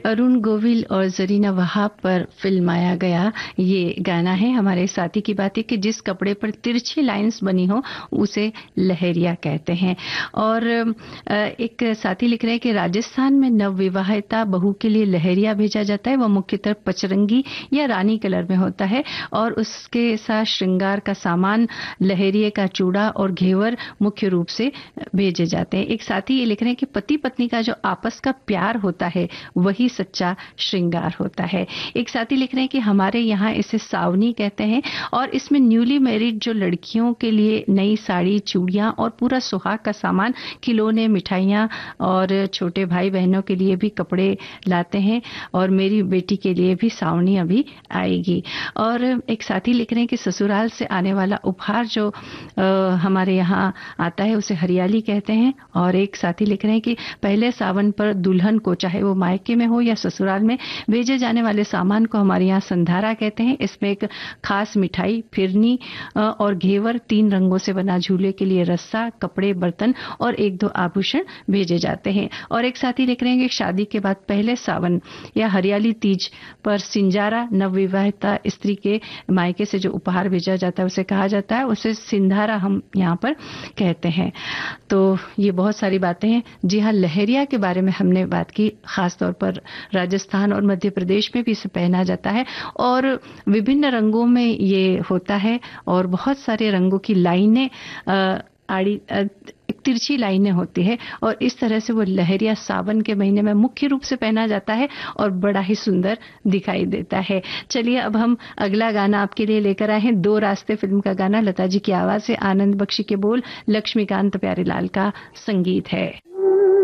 अरुण गोविल और जरीना वहाब पर फिल्माया गया ये गाना है हमारे साथी की बातें कि जिस कपड़े पर तिरछी लाइंस बनी हो उसे लहरिया कहते हैं। और एक साथी लिख रहे हैं कि राजस्थान में नवविवाहिता बहू के लिए लहरिया भेजा जाता है। वह मुख्यतः पचरंगी या रानी कलर में होता है और उसके साथ श्रृंगार का सामान लहरिये का चूड़ा और घेवर मुख्य रूप से भेजे जाते हैं। एक साथी ये लिख रहे हैं कि पति पत्नी का जो आपस का प्यार होता है वही सच्चा श्रृंगार होता है। एक साथी लिख रहे हैं कि हमारे यहाँ इसे सावनी कहते हैं और इसमें न्यूली मैरिड जो लड़कियों के लिए नई साड़ी, चूड़ियां और पूरा सुहाग का सामान, खिलौने, मिठाइयां और छोटे भाई बहनों के लिए भी कपड़े लाते हैं और मेरी बेटी के लिए भी सावनी अभी आएगी। और एक साथी लिख रहे हैं कि ससुराल से आने वाला उपहार जो हमारे यहाँ आता है उसे हरियाली कहते हैं। और एक साथी लिख रहे हैं कि पहले सावन पर दुल्हन को, चाहे वो मायके में हो या ससुराल में, भेजे जाने वाले सामान को हमारे यहाँ संधारा कहते हैं। इसमें एक खास मिठाई, फिरनी और घेवर, 3 रंगों से बना झूले के लिए रस्सा, कपड़े, बर्तन और 1-2 आभूषण भेजे जाते हैं। और एक साथी लिख रहे हैं कि शादी के बाद पहले सावन या हरियाली तीज पर सिंजारा, नवविवाहिता स्त्री के मायके से जो उपहार भेजा जाता है उसे कहा जाता है, उसे सिंधारा हम यहाँ पर कहते हैं। तो ये बहुत सारी बातें हैं। जी हाँ, लहरिया के बारे में हमने बात की। खास तौर पर राजस्थान और मध्य प्रदेश में भी इसे पहना जाता है और विभिन्न रंगों में ये होता है और बहुत सारे रंगों की लाइनें एक तिरछी लाइनें होती है और इस तरह से वो लहरिया सावन के महीने में मुख्य रूप से पहना जाता है और बड़ा ही सुंदर दिखाई देता है। चलिए अब हम अगला गाना आपके लिए लेकर आए हैं। 2 रास्ते फिल्म का गाना, लता जी की आवाज से, आनंद बख्शी के बोल, लक्ष्मीकांत प्यारेलाल का संगीत है।